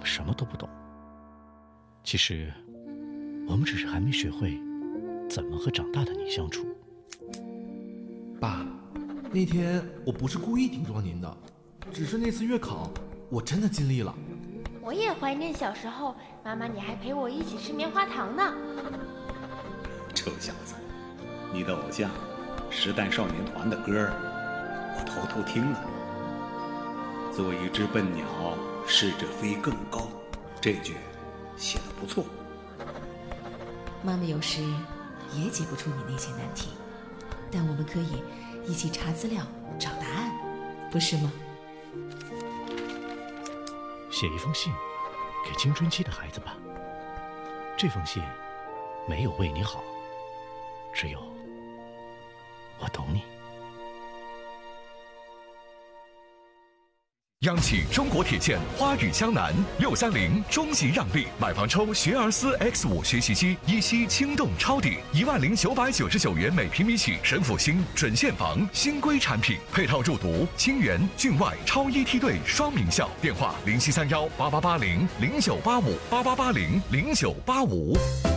们什么都不懂。其实，我们只是还没学会怎么和长大的你相处。 爸，那天我不是故意顶撞您的，只是那次月考我真的尽力了。 我也怀念小时候，妈妈你还陪我一起吃棉花糖呢。 臭小子，你的偶像实弹少年团的歌我偷偷听了。做一只笨鸟，试着飞更高，这句写得不错。 妈妈有时也解不出你那些难题，但我们可以一起查资料找答案，不是吗？ 写一封信给青春期的孩子吧，这封信没有为你好，只有我懂你。 央企中国铁建花语江南630中级让利，买房抽学而思 X5 学习机，一息轻动超抵10999元每平米起，神府新准现房新规产品，配套入读清源、郡外超一梯队双名校，电话07318880098588800985。